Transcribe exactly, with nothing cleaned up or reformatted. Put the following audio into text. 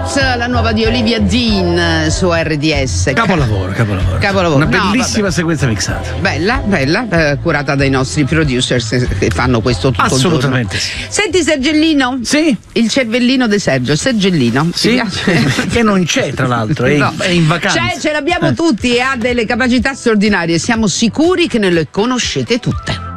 Roots, la nuova di Olivia Dean su R D S. Capolavoro, capolavoro. Capolavoro. Una No, bellissima vabbè. sequenza mixata. Bella, bella, eh, curata dai nostri producers che fanno questo tutto Assolutamente il giorno. sì. Senti Sergellino? Sì. Il cervellino di Sergio, Sergellino. Sì, Ti piace? che non c'è tra l'altro, è, No. è in vacanza. C'è, ce l'abbiamo Eh. tutti e ha delle capacità straordinarie. Siamo sicuri che ne le conoscete tutte.